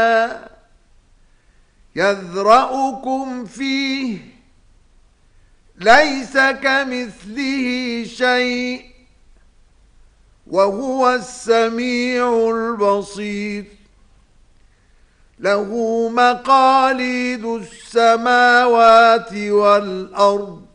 يذرأكم فيه ليس كمثله شيء وهو السميع البصير له مقاليد السماوات والأرض